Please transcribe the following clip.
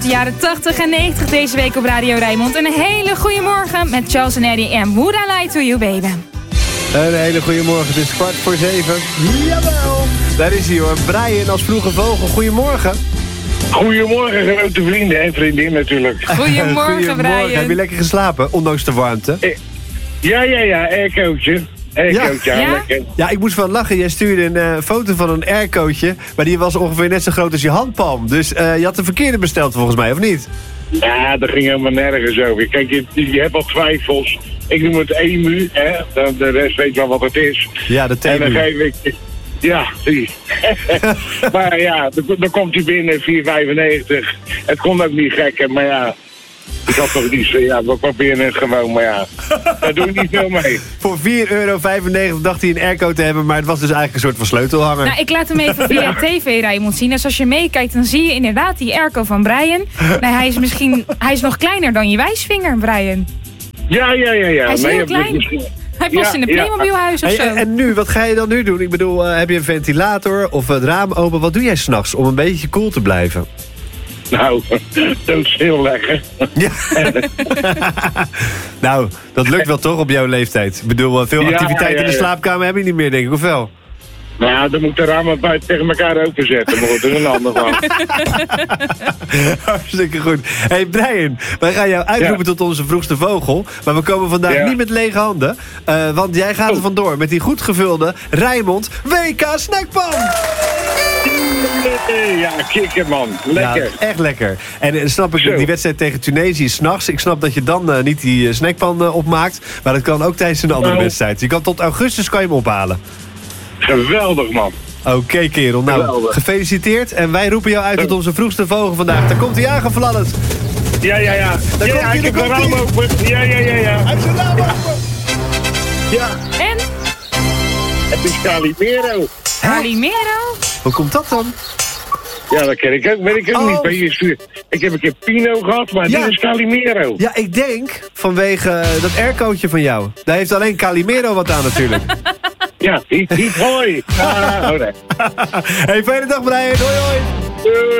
De jaren 80 en 90 deze week op Radio Rijnmond. Een hele goede morgen met Charles en Eddie en Would I Lie to You, baby. Een hele goede morgen, het is 6:45. Jawel! Daar is hij hoor, Brian als vroege vogel. Goedemorgen. Goedemorgen, grote vrienden en vriendin natuurlijk. Goedemorgen, Brian. Heb je lekker geslapen, ondanks de warmte? Ja, aircootje. Aircootje, Ja? lekker. Ja, ik moest van lachen. Jij stuurde een foto van een aircootje, maar die was ongeveer net zo groot als je handpalm. Dus je had de verkeerde besteld volgens mij, of niet? Ja, dat ging helemaal nergens over. Kijk, je hebt al twijfels. Ik noem het EMU, hè. De rest weet wel wat het is. Ja, de En dan TMU. geef ik... Ja, zie. Maar ja, dan komt hij binnen, 4,95. Het kon ook niet gekker, maar ja... Ik had toch niet zo, ja, we proberen het gewoon, maar ja... Daar doe ik niet veel mee. Voor €4,95 dacht hij een airco te hebben, maar het was dus eigenlijk een soort van sleutelhanger. Nou, ik laat hem even via tv Rijnmond zien. Dus als je meekijkt, dan zie je inderdaad die airco van Brian. Nee, hij is nog kleiner dan je wijsvinger, Brian. Ja. Hij is heel klein. Hij past in een Playmobilhuis of zo. En nu, wat ga je dan nu doen? Ik bedoel, heb je een ventilator of het raam open? Wat doe jij 's nachts om een beetje koel te blijven? Nou, doodstil leggen. Ja. Nou, dat lukt wel toch op jouw leeftijd? Ik bedoel, veel activiteit in de slaapkamer heb je niet meer, denk ik, of wel? Nou, dan moet de ramen buiten tegen elkaar openzetten. Maar goed, dat is een ander van. Hartstikke goed. Hey Brian, wij gaan jou uitroepen tot onze vroegste vogel. Maar we komen vandaag niet met lege handen. Want jij gaat er vandoor met die goed gevulde Rijnmond WK Snackpan. Ja, kikker man. Lekker. Ja, echt lekker. En snap ik, die wedstrijd tegen Tunesië 's nachts. Ik snap dat je dan niet die snackpan opmaakt. Maar dat kan ook tijdens een andere wedstrijd. Je kan tot augustus kan je hem ophalen. Geweldig man. Oké, kerel. Nou, geweldig. Gefeliciteerd. En wij roepen jou uit tot onze vroegste vogel vandaag. Daar komt hij aangevladderd. Ja. Daar komt hij, ik heb daar de komt raam hij. open. Ja. Hij heeft zijn raam open. Ja, En? het is Calimero. Calimero? Hoe komt dat dan? Ja, dat ken ik ook. Weet ik ook niet. Maar ik heb een keer Pino gehad, maar dit is Calimero. Ja, ik denk vanwege dat aircootje van jou. Daar heeft alleen Calimero wat aan natuurlijk. Ja, hiep hoi. Ah, oh nee. Hey, fijne dag Brian. Hoi hoi. Doei.